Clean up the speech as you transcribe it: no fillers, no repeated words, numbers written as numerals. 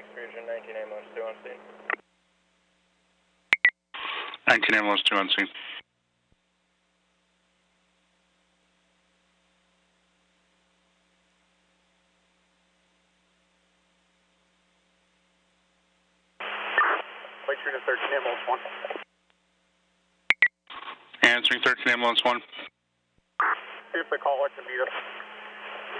Lake Fusion, 19 ambulance 2 on scene. 19 ambulance 2 on scene. Lake Fusion, 13 ambulance 1. Answering 13 ambulance 1. See if the caller can meet us.